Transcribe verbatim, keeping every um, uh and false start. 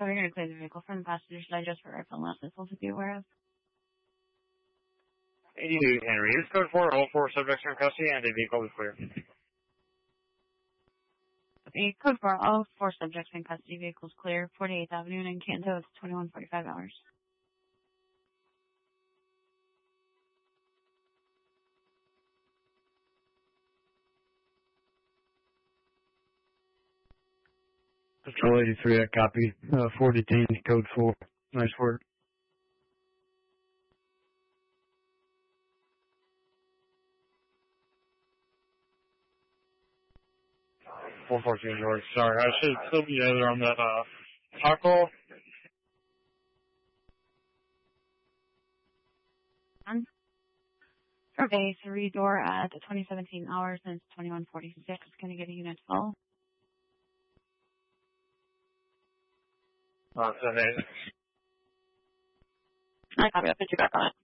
We're going to clear the vehicle from the passenger side just for rifle and missiles to be aware of. eighty-eight Henry, use code four, all four subjects are in custody and the vehicle is clear. The code for all four subjects in custody, vehicles clear, forty-eighth Avenue in Encanto, it's twenty-one forty-five hours. Patrol eighty-three, I copy. Uh, four detained, code four. Nice work. four fourteen George, sorry, I should still be either on that, uh, tackle. Um, for bay three door at twenty seventeen hours and it's twenty-one forty-six. Can you get a unit full? Uh, so amazing. I copy. I'll put you back on it.